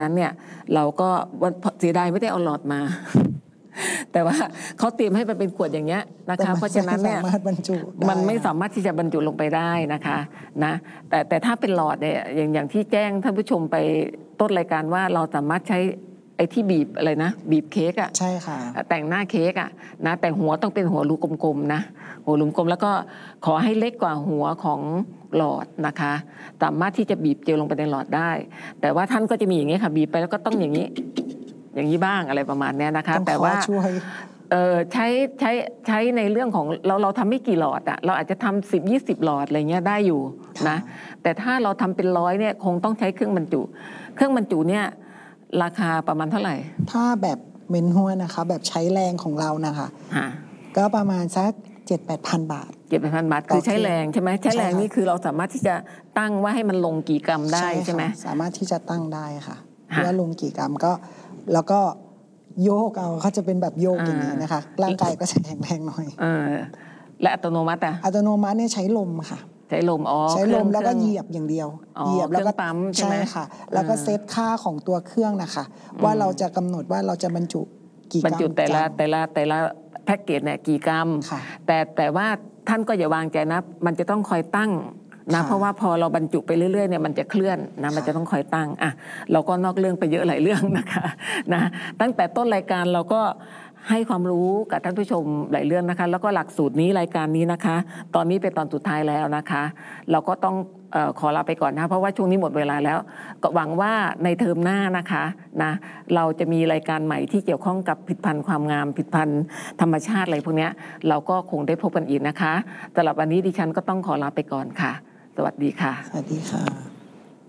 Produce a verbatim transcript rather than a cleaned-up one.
นั้นเนี่ยเราก็เสียดายไม่ได้เอาหลอดมา แต่ว่าเขาเตรียมให้มันเป็นขวดอย่างเงี้ยนะคะเพราะฉะนั้นเนี่ยมันไม่สามารถที่จะบรรจุลงไปได้นะคะนะแต่แต่ถ้าเป็นหลอดเนี่ยอย่างอย่างที่แจ้งท่านผู้ชมไปต้นรายการว่าเราสามารถใช้ไอ้ที่บีบอะไรนะบีบเค้กอ่ะใช่ค่ะแต่งหน้าเค้กอ่ะนะแต่หัวต้องเป็นหัวรูกลมๆนะหัวรูกลมแล้วก็ขอให้เล็กกว่าหัวของหลอดนะคะสามารถที่จะบีบเจลลงไปในหลอดได้แต่ว่าท่านก็จะมีอย่างเงี้ยค่ะบีบไปแล้วก็ต้องอย่างนี้อย่างนี้บ้างอะไรประมาณนี้นะคะแต่ว่าเออใช้ใช้ใช้ในเรื่องของเราเราทำไม่กี่หลอดอ่ะเราอาจจะทำสิบยี่สิบหลอดอะไรเงี้ยได้อยู่นะแต่ถ้าเราทำเป็นร้อยเนี่ยคงต้องใช้เครื่องบรรจุเครื่องบรรจุเนี่ยราคาประมาณเท่าไหร่ถ้าแบบเมนหัวนะคะแบบใช้แรงของเรานะคะก็ประมาณสักเจ็ดแปดพันบาทเจ็ดแปดพันบาทคือใช้แรงใช่ไหมใช้แรงนี่คือเราสามารถที่จะตั้งว่าให้มันลงกี่กรัมได้ใช่ไหมสามารถที่จะตั้งได้ค่ะว่าลงกี่กรัมก็แล้วก็โยกเอาเขาจะเป็นแบบโยกอย่างนี้นะคะร่างกายก็จะแข็งแรงหน่อยและอัตโนมัติอ่ะอัตโนมัติเนี่ยใช้ลมค่ะใช้ลมอ๋อใช้ลมแล้วก็เหยียบอย่างเดียวเหยียบแล้วก็ปั๊มใช่ไหมค่ะแล้วก็เซตค่าของตัวเครื่องนะคะว่าเราจะกำหนดว่าเราจะบรรจุกี่กรัมบรรจุแต่ละแต่ละแต่ละแพ็กเกจเนี่ยกี่กรัมแต่แต่ว่าท่านก็อย่าวางใจนะมันจะต้องคอยตั้งนะเพราะว่าพอเราบรรจุไปเรื่อยๆเนี่ยมันจะเคลื่อนนะมันจะต้องคอยตั้งอ่ะเราก็นอกเรื่องไปเยอะหลายเรื่องนะคะนะตั้งแต่ต้นรายการเราก็ให้ความรู้กับท่านผู้ชมหลายเรื่องนะคะแล้วก็หลักสูตรนี้รายการนี้นะคะตอนนี้เป็นตอนสุดท้ายแล้วนะคะเราก็ต้องเอ่อขอลาไปก่อนนะเพราะว่าช่วงนี้หมดเวลาแล้วก็หวังว่าในเทอมหน้านะคะนะเราจะมีรายการใหม่ที่เกี่ยวข้องกับผลิตภัณฑ์ความงามผลิตภัณฑ์ธรรมชาติอะไรพวกนี้เราก็คงได้พบกันอีกนะคะสำหรับวันนี้ดิฉันก็ต้องขอลาไปก่อนค่ะสวัสดีค่ะสวัสดีค่ะ